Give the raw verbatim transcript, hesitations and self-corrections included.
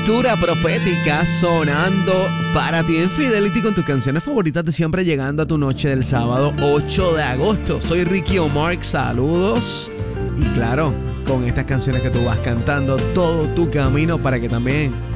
Lectura profética sonando para ti en Fidelity con tus canciones favoritas de siempre, llegando a tu noche del sábado ocho de agosto. Soy Ricky Omar, saludos. Y claro, con estas canciones que tú vas cantando todo tu camino para que también